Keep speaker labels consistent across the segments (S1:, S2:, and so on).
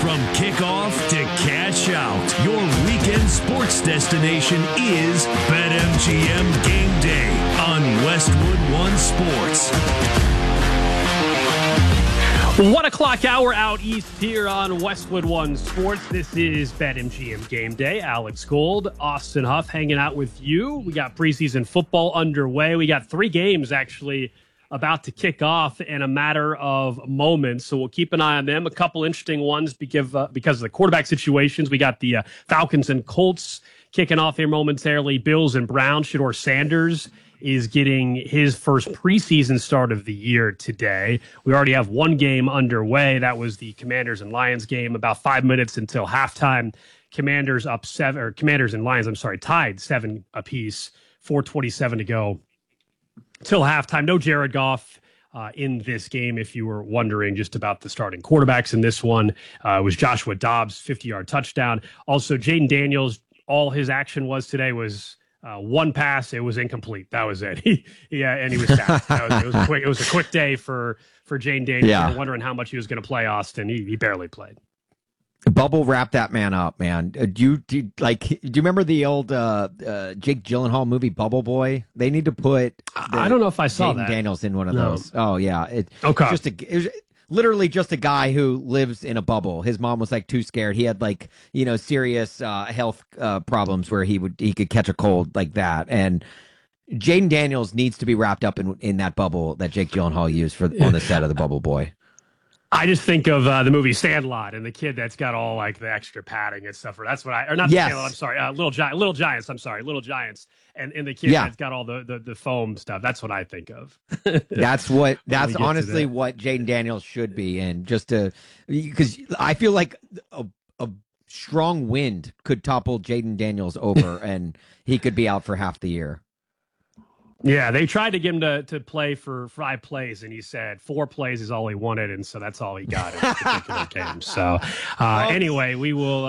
S1: From kickoff to cash out, your weekend sports destination is BetMGM Game Day on Westwood One Sports.
S2: 1 o'clock hour out east here on Westwood One Sports. This is BetMGM Game Day. Alex Gold, Austin Huff hanging out with you. We got preseason football underway. We got 3 games actually about to kick off in a matter of moments, so we'll keep an eye on them. A couple interesting ones because of the quarterback situations. We got the Falcons and Colts kicking off here momentarily. Bills and Browns. Shedeur Sanders is getting his first preseason start of the year today. We already have one game underway. That was the Commanders and Lions game. About 5 minutes until halftime. Commanders and Lions, tied 7 apiece. 4:27 to go till halftime. No Jared Goff in this game, if you were wondering just about the starting quarterbacks in this one. It was Joshua Dobbs, 50-yard touchdown. Also, Jaden Daniels, all his action was today was one pass. It was incomplete. That was it. And he was sacked. It was a quick day for Jaden Daniels.
S3: Yeah.
S2: We were wondering how much he was going to play, Austin. He barely played.
S3: Bubble wrap that man up, man. Do you remember the old Jake Gyllenhaal movie Bubble Boy? They need to put
S2: I don't know if I saw
S3: Jaden
S2: that.
S3: Daniels in one of those. Oh yeah,
S2: Okay.
S3: It was literally just a guy who lives in a bubble. His mom was like too scared. He had serious health problems where he could catch a cold like that. And Jaden Daniels needs to be wrapped up in that bubble that Jake Gyllenhaal used on the set of the Bubble Boy.
S2: I just think of the movie Sandlot and the kid that's got all like the extra padding and stuff. Sandlot. I'm sorry, Little Giants. I'm sorry, Little Giants, and the kid that's got all the foam stuff. That's what I think of.
S3: That's honestly what Jaden Daniels should be in. Because I feel like a strong wind could topple Jaden Daniels over, and he could be out for half the year.
S2: Yeah, they tried to get him to play for 5 plays, and he said 4 plays is all he wanted, and so that's all he got in this particular game. So anyway, we will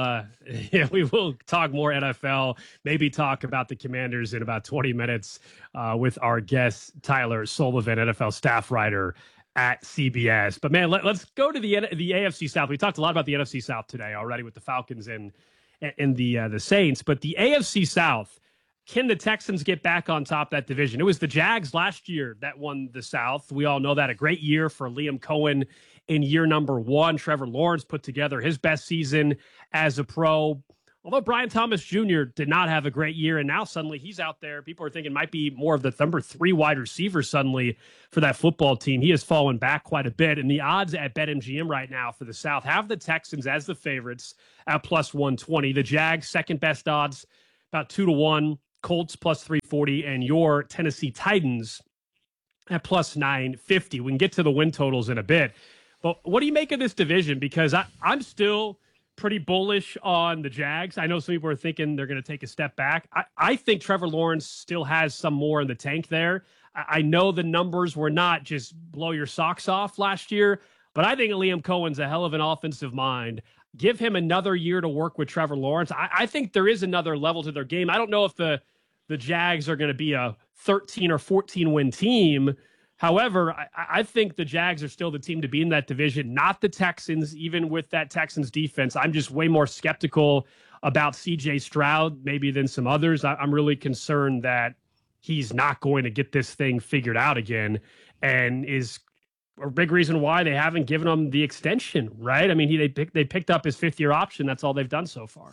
S2: talk more NFL, maybe talk about the Commanders in about 20 minutes with our guest, Tyler Sullivan, NFL staff writer at CBS. But, man, let's go to the AFC South. We talked a lot about the NFC South today already with the Falcons and the Saints, but the AFC South, can the Texans get back on top of that division? It was the Jags last year that won the South. We all know that. A great year for Liam Cohen in year number 1. Trevor Lawrence put together his best season as a pro. Although Brian Thomas Jr. did not have a great year, and now suddenly he's out there. People are thinking might be more of the number 3 wide receiver suddenly for that football team. He has fallen back quite a bit. And the odds at BetMGM right now for the South have the Texans as the favorites at plus 120. The Jags, second best odds, about 2-1. Colts plus 340, and your Tennessee Titans at plus 950. We can get to the win totals in a bit. But what do you make of this division? Because I'm still pretty bullish on the Jags. I know some people are thinking they're going to take a step back. I think Trevor Lawrence still has some more in the tank there. I know the numbers were not just blow your socks off last year, but I think Liam Cohen's a hell of an offensive mind. Give him another year to work with Trevor Lawrence. I think there is another level to their game. I don't know if the Jags are going to be a 13 or 14 win team. However, I think the Jags are still the team to be in that division, not the Texans, even with that Texans defense. I'm just way more skeptical about CJ Stroud maybe than some others. I'm really concerned that he's not going to get this thing figured out again, and is a big reason why they haven't given him the extension, right? I mean, they picked up his 5th-year option. That's all they've done so far.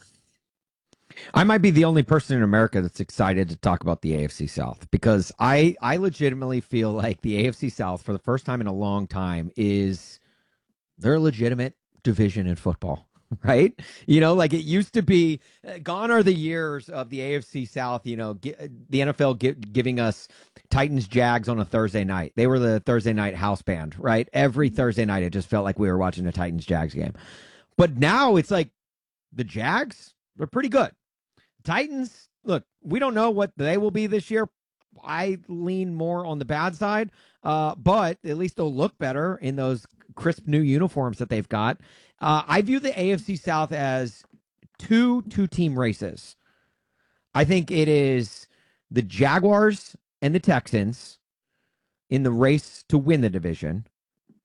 S3: I might be the only person in America that's excited to talk about the AFC South, because I legitimately feel like the AFC South, for the first time in a long time, they're a legitimate division in football, right? Like it used to be. Gone are the years of the AFC South, the NFL giving us Titans Jags on a Thursday night. They were the Thursday night house band, right? Every Thursday night, it just felt like we were watching a Titans Jags game. But now it's like the Jags, they're pretty good. Titans, look, we don't know what they will be this year. I lean more on the bad side, but at least they'll look better in those crisp new uniforms that they've got. I view the AFC South as two-team races. I think it is the Jaguars and the Texans in the race to win the division.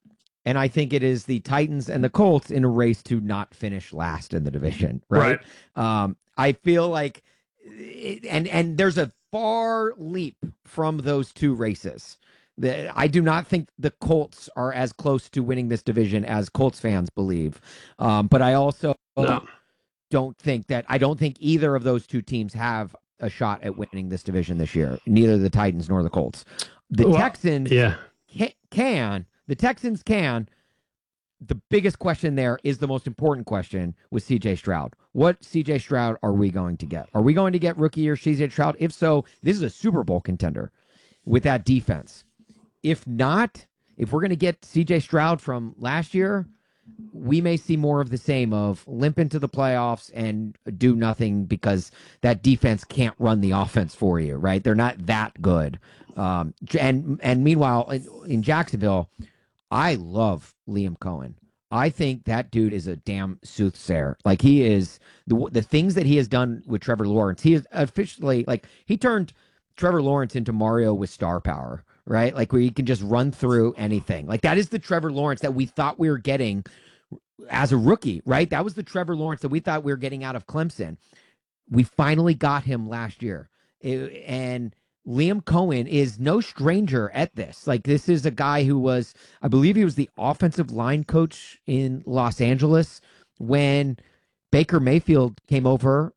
S3: and I think it is the Titans and the Colts in a race to not finish last in the division. Right. I feel like, and there's a far leap from those two races. I do not think the Colts are as close to winning this division as Colts fans believe. But I also don't think either of those two teams have a shot at winning this division this year. Neither the Titans nor the Colts. The Texans can. The Texans can. The biggest question there is the most important question with C.J. Stroud. What C.J. Stroud are we going to get? Are we going to get rookie year C.J. Stroud? If so, this is a Super Bowl contender with that defense. If not, if we're going to get C.J. Stroud from last year, we may see more of the same of limp into the playoffs and do nothing because that defense can't run the offense for you, right? They're not that good. And meanwhile, in Jacksonville, I love Liam Cohen. I think that dude is a damn soothsayer. Like, he is the things that he has done with Trevor Lawrence. He is officially, like, he turned Trevor Lawrence into Mario with star power, right? Like, where he can just run through anything. Like, that is the Trevor Lawrence that we thought we were getting as a rookie, right? That was the Trevor Lawrence that we thought we were getting out of Clemson. We finally got him last year. And Liam Cohen is no stranger at this. Like, this is a guy who was, I believe he was the offensive line coach in Los Angeles when Baker Mayfield came over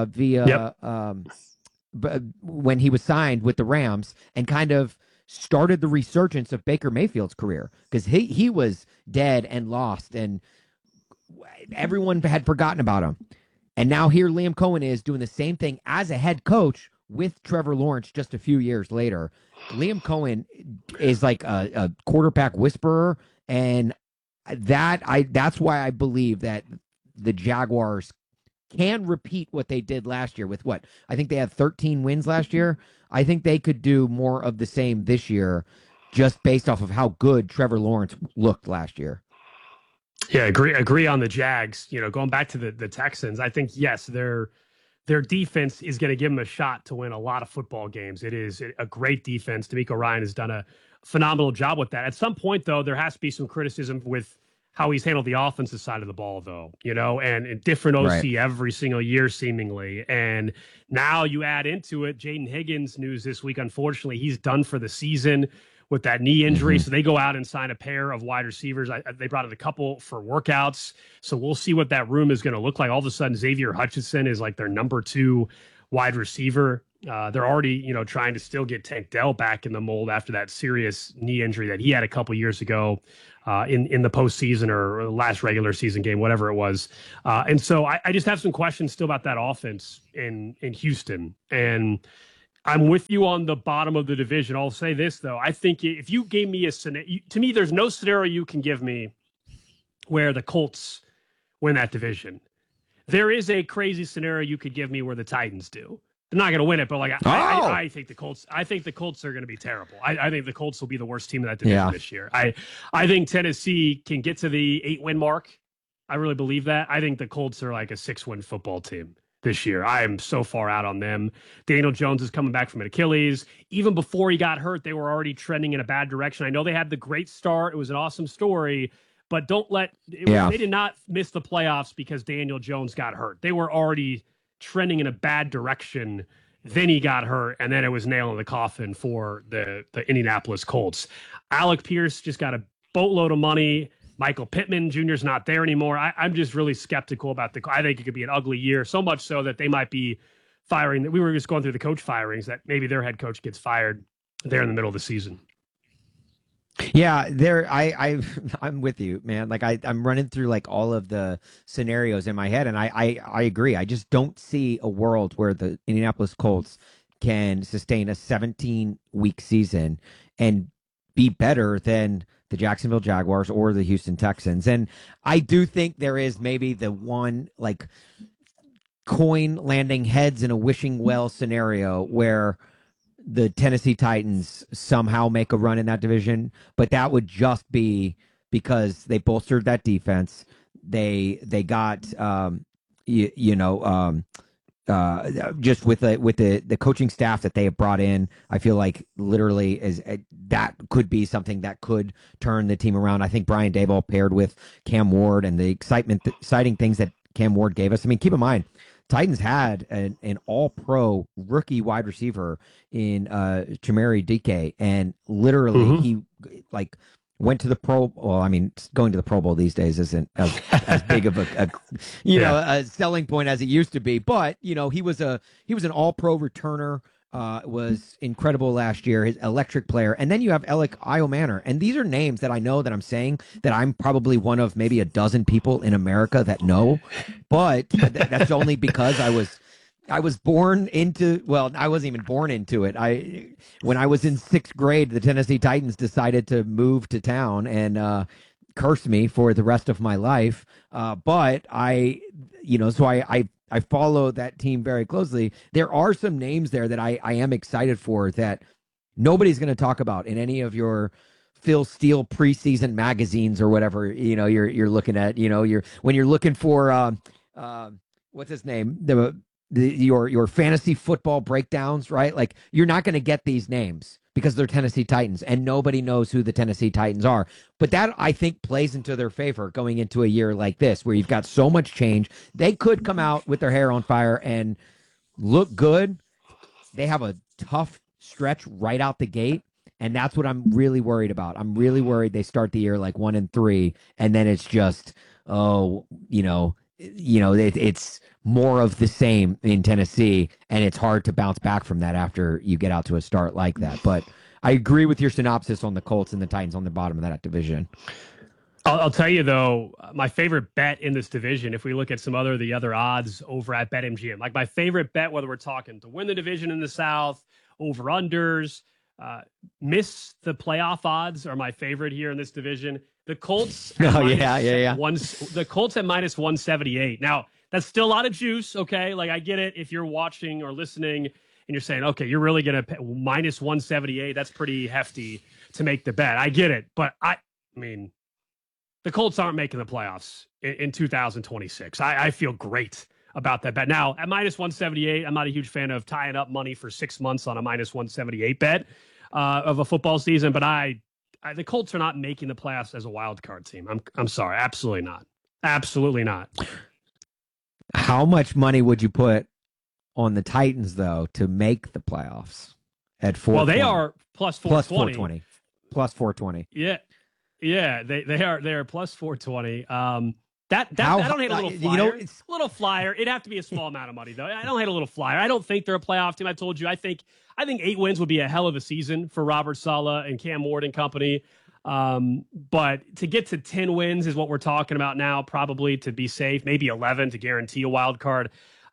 S3: when he was signed with the Rams, and kind of started the resurgence of Baker Mayfield's career, because he was dead and lost and everyone had forgotten about him. And now here Liam Cohen is doing the same thing as a head coach with Trevor Lawrence just a few years later. Liam Cohen is like a quarterback whisperer, and that's why I believe that the Jaguars can repeat what they did last year with what? I think they had 13 wins last year. I think they could do more of the same this year just based off of how good Trevor Lawrence looked last year.
S2: Yeah, agree on the Jags. You know, going back to the Texans, I think, yes, their defense is going to give them a shot to win a lot of football games. It is a great defense. DeMeco Ryan has done a phenomenal job with that. At some point, though, there has to be some criticism with how he's handled the offensive side of the ball, though, you know, and different OC every single year, seemingly. And now you add into it Jaden Higgins news this week. Unfortunately, he's done for the season with that knee injury. So they go out and sign a pair of wide receivers. They brought in a couple for workouts. So we'll see what that room is going to look like. All of a sudden, Xavier Hutchinson is like their number 2 wide receiver. They're already, you know, trying to still get Tank Dell back in the mold after that serious knee injury that he had a couple years ago in the postseason or last regular season game, whatever it was. And so I just have some questions still about that offense in Houston. And I'm with you on the bottom of the division. I'll say this, though. I think if you gave me a scenario, to me, there's no scenario you can give me where the Colts win that division. There is a crazy scenario you could give me where the Titans do. They're not going to win it, but like I think the Colts. I think the Colts are going to be terrible. I think the Colts will be the worst team in that division this year. I think Tennessee can get to the 8-win mark. I really believe that. I think the Colts are like a 6-win football team this year. I am so far out on them. Daniel Jones is coming back from an Achilles. Even before he got hurt, they were already trending in a bad direction. I know they had the great start. It was an awesome story, but they did not miss the playoffs because Daniel Jones got hurt. They were already trending in a bad direction. Then he got hurt, and then it was nail in the coffin for the Indianapolis Colts. Alec Pierce just got a boatload of money. Michael Pittman Jr. is not there anymore. I'm just really skeptical about I think it could be an ugly year, so much so that they might be firing. We were just going through the coach firings, that maybe their head coach gets fired there in the middle of the season.
S3: Yeah, I'm with you, man. Like I'm running through like all of the scenarios in my head, and I agree. I just don't see a world where the Indianapolis Colts can sustain a 17-week season and be better than the Jacksonville Jaguars or the Houston Texans. And I do think there is maybe the one like coin landing heads in a wishing well scenario where the Tennessee Titans somehow make a run in that division, but that would just be because they bolstered that defense. They got just with the coaching staff that they have brought in, I feel like literally is that could be something that could turn the team around. I think Brian Daboll paired with Cam Ward and the exciting things that Cam Ward gave us. I mean, keep in mind, Titans had an all-pro rookie wide receiver in Chimere Dike, and literally he like went to the Pro. Well, I mean, going to the Pro Bowl these days isn't as big of a selling point as it used to be. But he was an All-Pro returner. Was incredible last year. His electric player, and then you have Alec Iomanner, and these are names that I know that I'm saying that I'm probably one of maybe a dozen people in America that know, but that's only because I was born into, well, I wasn't even born into it. When I was in 6th grade, the Tennessee Titans decided to move to town and curse me for the rest of my life. But so I follow that team very closely. There are some names there that I am excited for that nobody's going to talk about in any of your Phil Steele preseason magazines or whatever, you're looking at, when you're looking for, what's his name? Your fantasy football breakdowns, right? Like, you're not going to get these names because they're Tennessee Titans and nobody knows who the Tennessee Titans are. But that, I think, plays into their favor going into a year like this where you've got so much change. They could come out with their hair on fire and look good. They have a tough stretch right out the gate, and that's what I'm really worried about. I'm really worried they start the year like 1-3, and then it's just, it's more of the same in Tennessee, and it's hard to bounce back from that after you get out to a start like that. But I agree with your synopsis on the Colts and the Titans on the bottom of that division.
S2: I'll tell you, though, my favorite bet in this division, if we look at the other odds over at BetMGM, like my favorite bet, whether we're talking to win the division in the South, over-unders, miss the playoff odds are my favorite here in this division. The Colts, the Colts at minus 178. Now, that's still a lot of juice, okay? Like, I get it if you're watching or listening and you're saying, okay, you're really going to pay minus 178. That's pretty hefty to make the bet. I get it. But, I mean, the Colts aren't making the playoffs in 2026. I feel great about that bet. Now, at minus 178, I'm not a huge fan of tying up money for 6 months on a minus 178 bet of a football season, but the Colts are not making the playoffs as a wild card team. I'm sorry. Absolutely not. Absolutely not.
S3: How much money would you put on the Titans, though, to make the playoffs at 420?
S2: Well, they are plus 420.
S3: Plus 420.
S2: Yeah. Yeah, they are plus 420. I don't hate a little flyer. A little flyer. It'd have to be a small amount of money, though. I don't hate a little flyer. I don't think they're a playoff team. I told you. I think 8 wins would be a hell of a season for Robert Saleh and Cam Ward and company. But to get to 10 wins is what we're talking about now, probably to be safe, maybe 11 to guarantee a wild card.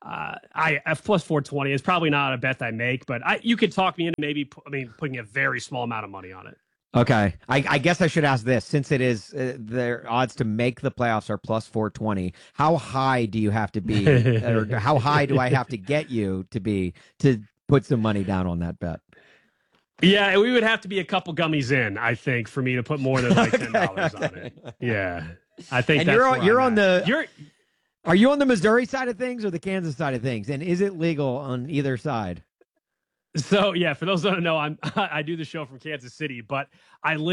S2: Plus 420 is probably not a bet I make, but you could talk me into putting a very small amount of money on it.
S3: Okay. I guess I should ask this, since it is their odds to make the playoffs are plus 420. How high do you have to be, or how high do I have to get you to be to put some money down on that bet?
S2: Yeah, we would have to be a couple gummies in, I think, for me to put more than like $10 on it. Yeah, I think. And
S3: are you on the Missouri side of things or the Kansas side of things? And is it legal on either side?
S2: So, yeah, for those who don't know, I do the show from Kansas City, but I live